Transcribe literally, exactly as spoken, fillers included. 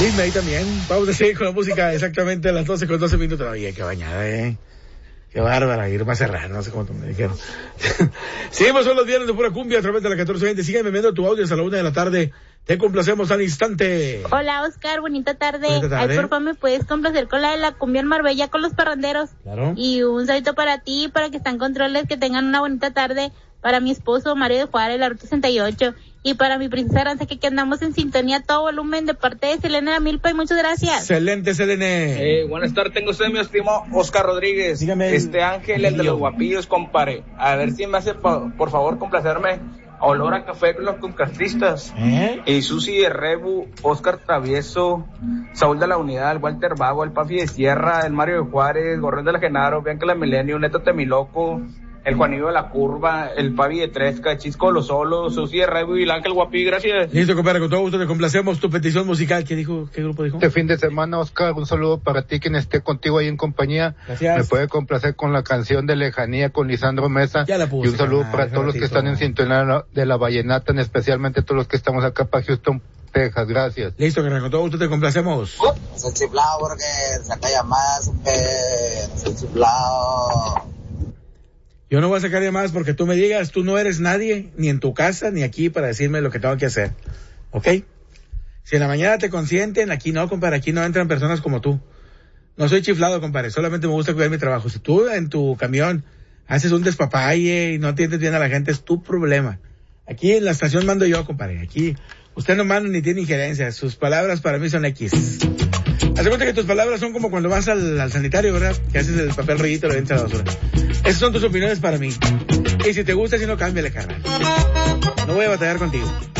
Dime ahí también. Vamos a seguir con la música exactamente a las doce con doce minutos. Oye, qué bañada, eh. Qué bárbara, Irma Serrano, no sé cómo me dijeron. Seguimos son los viernes de pura cumbia a través de la catorce veinte. Sígueme enviando tu audio a la una de la tarde. Te complacemos al instante. Hola, Oscar, bonita tarde. Bonita tarde. Ay, por favor, ¿me puedes complacer con la de la cumbia en Marbella con los parranderos? Claro. Y un saludito para ti, para que están controles, que tengan una bonita tarde. Para mi esposo, Mario de Juárez, la ruta sesenta y ocho. Y para mi princesa Aranza, que aquí andamos en sintonía a todo volumen de parte de Selene de la Milpa, y muchas gracias. Excelente, Selene. Eh, buenas tardes, tengo usted, mi estimado Oscar Rodríguez. Dígame. Este Ángel, el de los guapillos, compare. A ver si me hace, por, por favor, complacerme. Olor a café con los contrastistas. ¿Eh? Y Susi de Rebu, Oscar Travieso, Saúl de la Unidad, el Walter Vago, el Pafi de Sierra, el Mario de Juárez, Gorrón de la Genaro, Bianca la Milenio, Neto Temiloco, el Juanillo de la Curva, el Pavi de Tresca, Chisco de los Solos, Susi de Rebu y el Ángel Guapí, gracias. Listo, compadre, con todo gusto te complacemos tu petición musical. ¿Qué dijo? ¿Qué grupo dijo? Este fin de semana, Oscar, un saludo para ti, quien esté contigo ahí en compañía. Gracias. Me puede complacer con la canción de Lejanía con Lisandro Mesa. Ya la puse, y un saludo carnal, para todos los que están en sintonía de la vallenata, especialmente todos los que estamos acá para Houston, Texas. Gracias. Listo, carnal, con todo gusto te complacemos. No soy chiflado porque saca llamadas, que no soy chiflado. Yo no voy a sacar llamadas porque tú me digas, tú no eres nadie, ni en tu casa, ni aquí para decirme lo que tengo que hacer. ¿Ok? Si en la mañana te consienten, aquí no, compadre, aquí no entran personas como tú. No soy chiflado, compadre, solamente me gusta cuidar mi trabajo. Si tú en tu camión haces un despapalle y no atiendes bien a la gente, es tu problema. Aquí en la estación mando yo, compadre, aquí usted no manda ni tiene injerencia, sus palabras para mí son X. Haz de cuenta que tus palabras son como cuando vas al, al sanitario, ¿verdad? Que haces el papel rollito y lo avientas a la basura. Esas son tus opiniones para mí. Y si te gusta, si no, cámbiale, carnal. No voy a batallar contigo.